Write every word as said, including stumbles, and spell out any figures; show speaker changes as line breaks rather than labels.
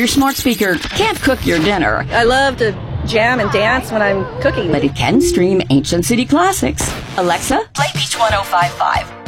Your smart speaker can't cook your dinner,
I love to jam and dance when I'm cooking.
but it can stream ancient city classics. Alexa, play Beach one oh five point five.